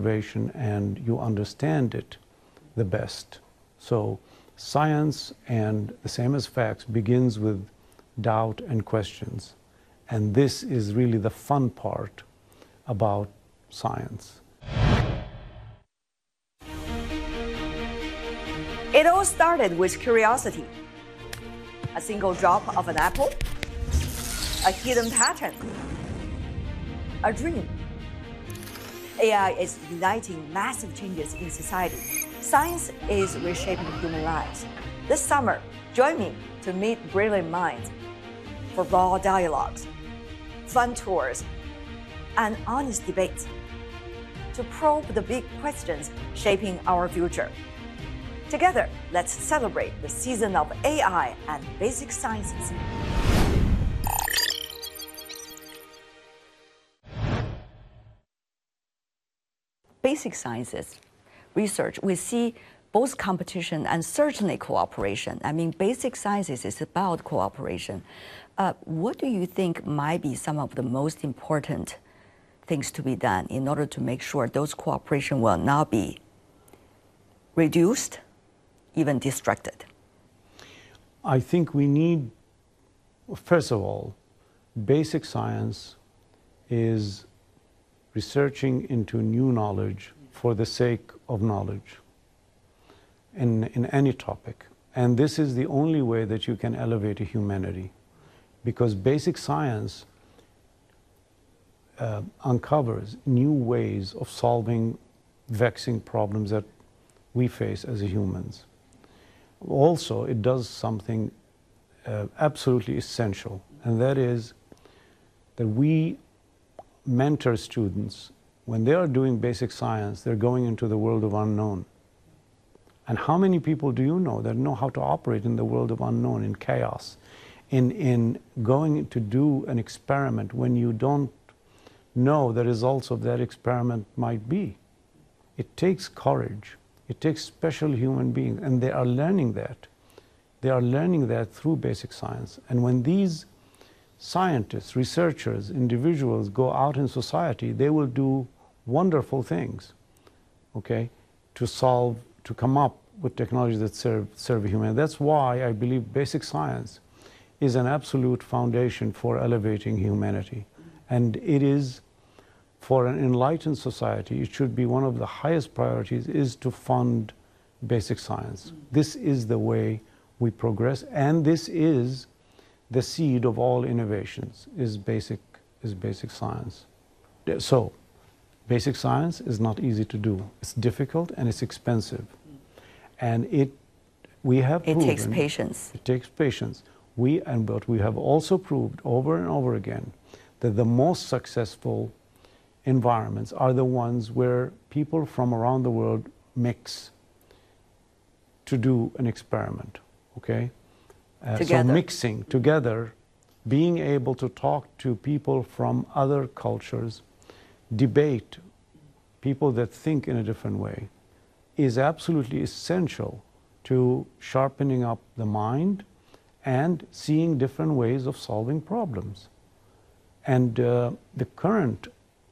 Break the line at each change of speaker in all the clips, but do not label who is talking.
observation and you understand it the best. So science, and the same as facts, begins with doubt and questions. And this is really the fun part about science.
It all started with curiosity. A single drop of an apple, a hidden pattern, a dream. AI is igniting massive changes in society. Science is reshaping human lives. This summer, join me to meet brilliant minds for raw dialogues, fun tours, and honest debates to probe the big questions shaping our future. Together, let's celebrate the season of AI and basic sciences. Basic sciences research, we see both competition and certainly cooperation. I mean, basic sciences is about cooperation. What do you think might be some of the most important things to be done in order to make sure those cooperation will not be reduced, even distracted?
I think we need, first of all, basic science is researching into new knowledge for the sake of knowledge in any topic. And this is the only way that you can elevate a humanity, because basic science uncovers new ways of solving vexing problems that we face as humans. Also, it does something absolutely essential, and that is that we mentor students. When they are doing basic science, they're going into the world of unknown. And how many people do you know that know how to operate in the world of unknown, in chaos, in going to do an experiment when you don't know the results of that experiment might be? It takes courage. It takes special human beings, and they are learning that. They are learning that through basic science. And when these scientists, researchers, individuals go out in society, they will do wonderful things, okay, to come up with technologies that serve humanity. That's why I believe basic science is an absolute foundation for elevating humanity. And it is, for an enlightened society, it should be one of the highest priorities is to fund basic science. This is the way we progress, and this is the seed of all innovations, is basic science. So, basic science is not easy to do. It's difficult and it's expensive. And we have proven,
it takes patience.
It takes patience. But we have also proved over and over again that the most successful environments are the ones where people from around the world mix to do an experiment, okay? So mixing together, being able to talk to people from other cultures, debate people that think in a different way, is absolutely essential to sharpening up the mind and seeing different ways of solving problems. And the current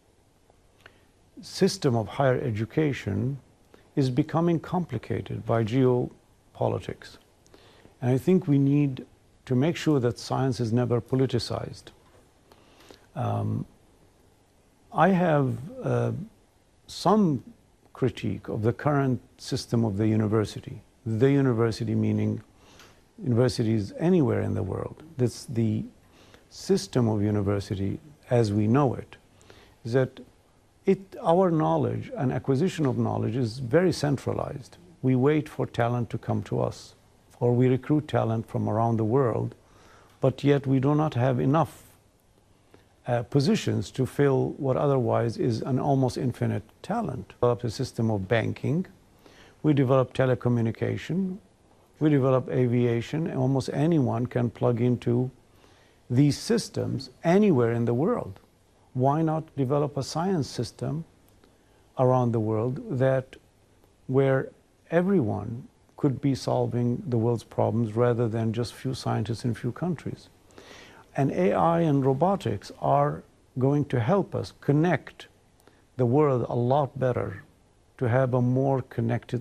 system of higher education is becoming complicated by geopolitics. And I think we need to make sure that science is never politicized. I have some critique of the current system of the university. The university meaning universities anywhere in the world. That's the system of university as we know it, is that our knowledge and acquisition of knowledge is very centralized. We wait for talent to come to us, or we recruit talent from around the world, but yet we do not have enough positions to fill what otherwise is an almost infinite talent. We developed a system of banking, we developed telecommunication, we developed aviation, and almost anyone can plug into these systems anywhere in the world. Why not develop a science system around the world where everyone could be solving the world's problems rather than just few scientists in few countries? And AI and robotics are going to help us connect the world a lot better, to have a more connected